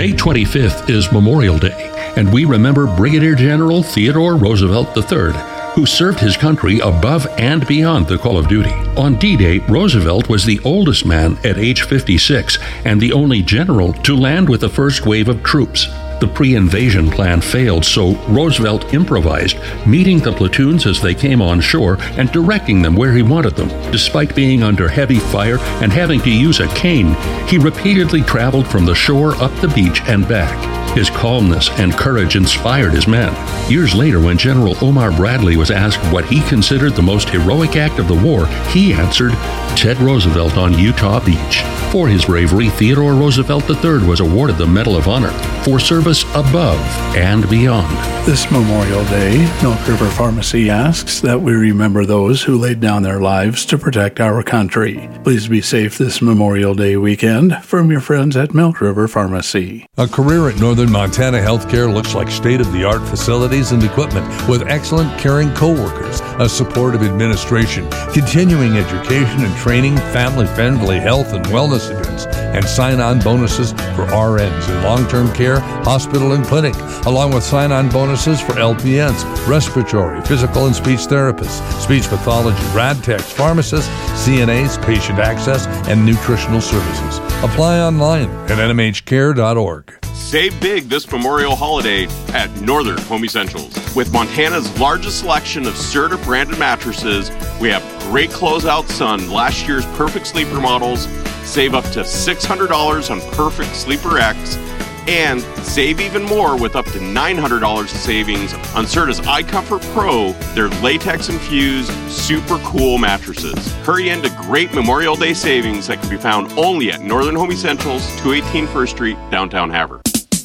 May 25th is Memorial Day, and we remember Brigadier General Theodore Roosevelt III, who served his country above and beyond the call of duty. On D-Day, Roosevelt was the oldest man at age 56 and the only general to land with the first wave of troops. The pre-invasion plan failed, so Roosevelt improvised, meeting the platoons as they came on shore and directing them where he wanted them. Despite being under heavy fire and having to use a cane, he repeatedly traveled from the shore up the beach and back. His calmness and courage inspired his men. Years later, when General Omar Bradley was asked what he considered the most heroic act of the war, he answered, Ted Roosevelt on Utah Beach. For his bravery, Theodore Roosevelt III was awarded the Medal of Honor for service above and beyond. This Memorial Day, Milk River Pharmacy asks that we remember those who laid down their lives to protect our country. Please be safe this Memorial Day weekend from your friends at Milk River Pharmacy. A career at Northern Montana Healthcare looks like state-of-the-art facilities and equipment with excellent caring coworkers, a supportive administration, continuing education and training, family-friendly health and wellness events, and sign-on bonuses for RNs in long-term care, hospital, and clinic, along with sign-on bonuses for LPNs, respiratory, physical, and speech therapists, speech pathology, rad techs, pharmacists, CNAs, patient access, and nutritional services. Apply online at nmhcare.org. Save big this Memorial holiday at Northern Home Essentials. With Montana's largest selection of Serta branded mattresses, we have great closeouts on last year's Perfect Sleeper models. Save up to $600 on Perfect Sleeper X, and save even more with up to $900 in savings on Serta's iComfort Pro, their latex-infused, super cool mattresses. Hurry into great Memorial Day savings that can be found only at Northern Home Essentials, 218 First Street, downtown Havre.